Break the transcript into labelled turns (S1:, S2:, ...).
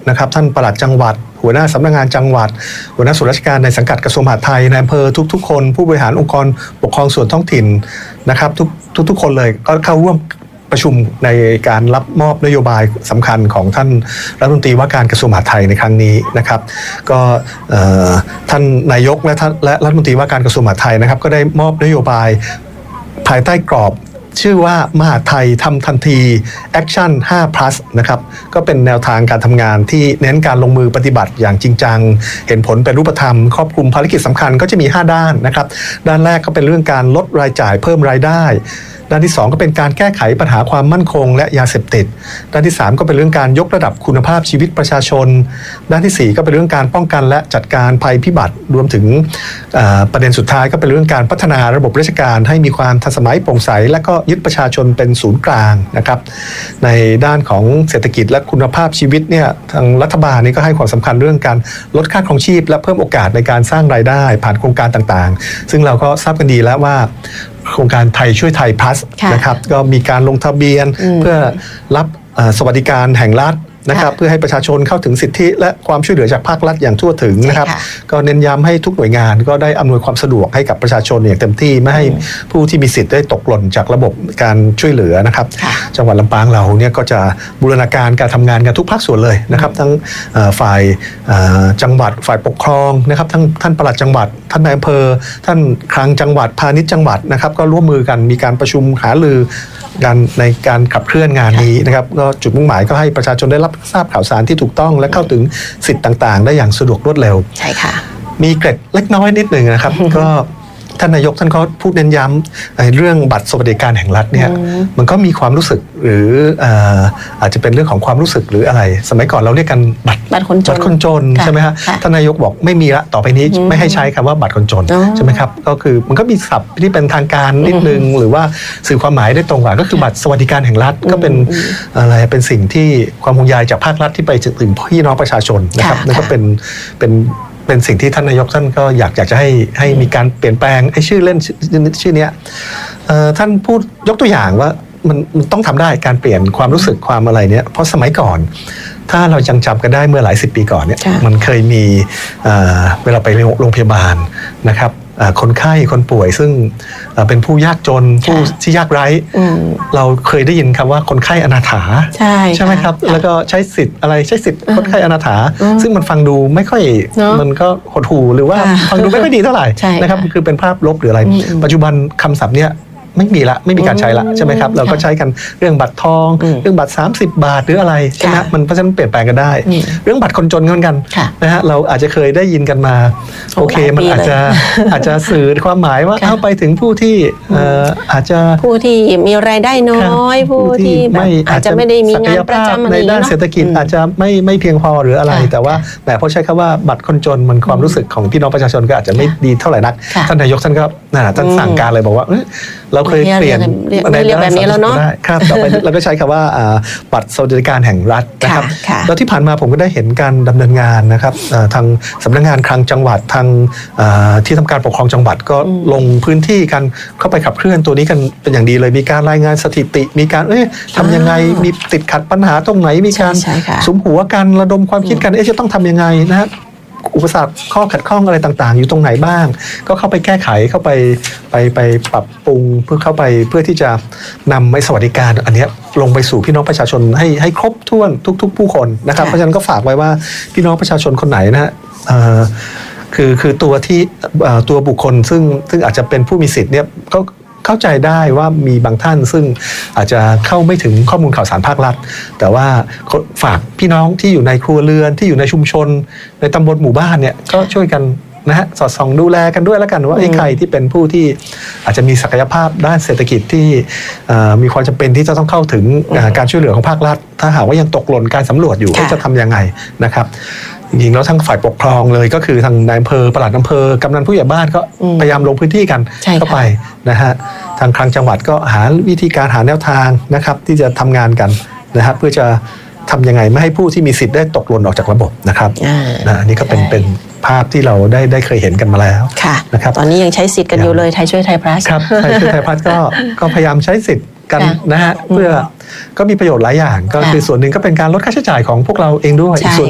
S1: นะครับท่านปลัดจังหวัดหัวหน้าสำนักงานจังหวัดหัวหน้าส่วนราชการในสังกัดกระทรวงมหาดไทยในอำเภอทุกๆคนผู้บริหารองค์กรปกครองส่วนท้องถิ่นนะครับทุกคนเลยก็เข้าร่วมประชุมในการรับมอบนโยบายสำคัญของท่านรัฐมนตรีว่าการกระทรวงมหาดไทยในครั้งนี้นะครับก็ท่านนายกและรัฐมนตรีว่าการกระทรวงมหาดไทยนะครับก็ได้มอบนโยบายภายใต้กรอบชื่อว่ามหาดไทยทำทันทีแอคชั่น5 plus นะครับก็เป็นแนวทางการทำงานที่เน้นการลงมือปฏิบัติอย่างจริงจังเห็นผลเป็นรูปธรรมครอบคลุมภารกิจสำคัญก็จะมี5ด้านนะครับด้านแรกก็เป็นเรื่องการลดรายจ่ายเพิ่มรายได้ด้านที่2ก็เป็นการแก้ไขปัญหาความมั่นคงและยาเสพติดด้านที่3ก็เป็นเรื่องการยกระดับคุณภาพชีวิตประชาชนด้านที่4ก็เป็นเรื่องการป้องกันและจัดการภัยพิบัติรวมถึงประเด็นสุดท้ายก็เป็นเรื่องการพัฒนาระบบราชการให้มีความทันสมัยโปร่งใสและก็ยึดประชาชนเป็นศูนย์กลางนะครับในด้านของเศรษฐกิจและคุณภาพชีวิตเนี่ยทางรัฐบาลนี่ก็ให้ความสำคัญเรื่องการลดค่าครองชีพและเพิ่มโอกาสในการสร้างรายได้ผ่านโครงการต่างๆซึ่งเราก็ทราบกันดีแล้วว่าโครงการไทยช่วยไทย plus นะครับก็มีการลงทะเบียนเพื่อรับสวัสดิการแห่งรัฐนะครับเพื่อให้ประชาชนเข้าถึงสิทธิและความช่วยเหลือจากภาครัฐอย่างทั่วถึงนะครับก็เน้นย้ำให้ทุกหน่วยงานก็ได้อำนวยความสะดวกให้กับประชาชนอย่างเต็มที่ไม่ให้ผู้ที่มีสิทธิ์ได้ตกหล่นจากระบบการช่วยเหลือนะครับจังหวัดลำปางเราเนี่ยก็จะบูรณาการการทำงานกันทุกภาคส่วนเลยนะครับทั้งฝ่ายจังหวัดฝ่ายปกครองนะครับทั้งท่านปลัดจังหวัดท่านนายอำเภอท่านคลังจังหวัดพาณิชย์จังหวัดนะครับก็ร่วมมือกันมีการประชุมหารือกันในการขับเคลื่อนงานนี้นะครับก็จุดมุ่งหมายก็ให้ประชาชนได้รับทราบข่าวสารที่ถูกต้องและเข้าถึงสิทธิ์ต่างๆได้อย่างสะดวกรวดเร็ว
S2: ใช่ค่ะมี
S1: เกร็ดเล็กน้อยนิดหนึ่งนะครับก็ท่านนายกท่านก็พูดเน้นย้ำเรื่องบัตรสวัสดิการแห่งรัฐเนี่ยมันก็มีความรู้สึกหรืออาจจะเป็นเรื่องของความรู้สึกหรืออะไรสมัยก่อนเราเรียกกันบัตรคนจนใช่ไหมฮะท่านนายกบอกไม่มีละต่อไปนี้ไม่ให้ใช้คำว่าบัตรคนจนใช่ไหมครับก็คือมันก็มีศัพท์ที่เป็นทางการนิดนึงหรือว่าสื่อความหมายได้ตรงกว่าก็คือบัตรสวัสดิการแห่งรัฐก็เป็นอะไรเป็นสิ่งที่ความห่วงใยจากภาครัฐที่ไปถึงพี่น้องประชาชนนะครับนั่นก็เป็นสิ่งที่ท่านนายกท่านก็อยากจะให้มีการเปลี่ยนแปลงไอ้ชื่อเล่นชื่อเนี้ยท่านพูดยกตัวอย่างว่ามันต้องทำได้การเปลี่ยนความรู้สึกความอะไรเนี้ยเพราะสมัยก่อนถ้าเรายังจำกันได้เมื่อหลายสิบปีก่อนเนี่ยมันเคยมีเวลาไปโรงพยาบาลนะครับคนไข้คนป่วยซึ่งเป็นผู้ยากจนผู้ที่ยากไร้เราเคยได้ยินคำว่าคนไข้อนาถาใช่ไหมครับแล้วก็ใช้สิทธิ์อะไรใช้สิทธิ์คนไข้อนาถาซึ่งมันฟังดูไม่ค่อยมันก็หดหู่หรือว่าฟังดูไม่ค่อยดีเท่าไหร่นะครับคือเป็นภาพลบหรืออะไรปัจจุบันคำศัพท์เนี้ยไม่มีการใช้ละใช่ไหมครับเราก็ใช้กันเรื่องบัตรทองเรื่องบัตร30 บาทหรืออะไรใช่ไหมมันเพราะฉะนั้นเปลี่ยนแปลงกันได้เรื่องบัตรคนจนเหมือนกันนะฮะเราอาจจะเคยได้ยินกันมาโอเคมันอาจจะสื่อความหมายว่าเข้าไปถึงผู้ที่อาจจะ
S2: ผู้ที่มีรายได้น้อยผู้ที่อาจจะไม่ได้มีงานประจำ
S1: ในด้านเศรษฐกิจอาจจะไม่เพียงพอหรืออะไรแต่ว่าแต่พอใช้คำว่าบัตรคนจนมันความรู้สึกของพี่น้องประชาชนก็อาจจะไม่ดีเท่าไหร่นักท่านนายกท่านก็ท่านสั่งการเลยบอกว่าเราเคยเปลี่ยน
S2: ในเรื่องแบบนี้แล้วเนาะ
S1: ครับต่อไปเราก็ใช้คำว่าบัตรสวัสดิการแห่งรัฐนะครับแล้วที่ผ่านมาผมก็ได้เห็นการดำเนินงานนะครับทางสำนักงานคลังจังหวัดทางที่ทำการปกครองจังหวัดก็ลงพื้นที่กันเข้าไปขับเคลื่อนตัวนี้กันเป็นอย่างดีเลยมีการรายงานสถิติมีการทำยังไงมีติดขัดปัญหาตรงไหนมีการสุมหัวกันระดมความคิดกันจะต้องทำยังไงนะอุปสรรคข้อขัดข้องอะไรต่างๆอยู่ตรงไหนบ้างก็เข้าไปแก้ไขเข้าไปปรับปรุงเพื่อที่จะนำไอ้สวัสดิการอันนี้ลงไปสู่พี่น้องประชาชนให้ครบถ้วนทุกผู้คนนะครับเพราะฉะนั้นก็ฝากไว้ว่าพี่น้องประชาชนคนไหนนะฮะคือตัวบุคคลซึ่งอาจจะเป็นผู้มีสิทธิ์เนี่ยก็เข้าใจได้ว่ามีบางท่านซึ่งอาจจะเข้าไม่ถึงข้อมูลข่าวสารภาครัฐแต่ว่าฝากพี่น้องที่อยู่ในครัวเรือนที่อยู่ในชุมชนในตำบลหมู่บ้านเนี่ยก็ช่วยกันนะฮะสอดส่องดูแลกันด้วยแล้วกันว่าใครที่เป็นผู้ที่อาจจะมีศักยภาพด้านเศรษฐกิจที่มีความจำเป็นที่จะต้องเข้าถึงการช่วยเหลือของภาครัฐถ้าหากว่ายังตกหล่นการสำรวจอยู่จะทำยังไงนะครับจริงๆแล้วทั้งฝ่ายปกครองเลยก็คือทางนายอำเภอปลัดอำเภอกำนันผู้ใหญ่บ้านก็พยายามลงพื้นที่กันเข้าไปนะฮะทางคลังจังหวัดก็หาวิธีการหาแนวทางนะครับที่จะทำงานกันนะครับเพื่อจะทำยังไงไม่ให้ผู้ที่มีสิทธิ์ได้ตกหล่นออกจากระบบนะครับอันนี้ก็เป็นภาพที่เราได้เคยเห็นกันมาแล้วนะครับ
S2: ตอนนี้ยังใช้สิทธิ์กันอยู่เลยไทยช่วยไทยพลัส
S1: ครับไทยช่วยไทยพลัสก็พยายามใช้สิทธิ์กันนะฮะเพื่อก็มีประโยชน์หลายอย่างก็คือส่วนหนึ่งก็เป็นการลดค่าใช้จ่ายของพวกเราเองด้วยส่วน